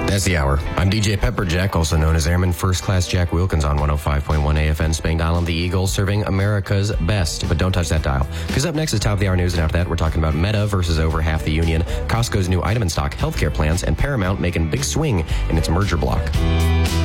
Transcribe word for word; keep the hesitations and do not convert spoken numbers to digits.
That's the hour. I'm D J Pepperjack, also known as Airman First Class Jack Wilkins on one oh five point one A F M Spangdahlem, the Eagle, serving America's best. But don't touch that dial, because up next is Top of the Hour News, and after that, we're talking about Meta versus over half the union, Costco's new item in stock, healthcare plans, and Paramount making big swing in its merger block.